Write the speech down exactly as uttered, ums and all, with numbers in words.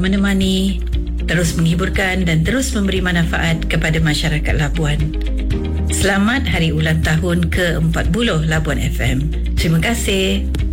menemani, terus menghiburkan dan terus memberi manfaat kepada masyarakat Labuan. Selamat Hari Ulang Tahun ke empat puluh Labuan F M. Terima kasih.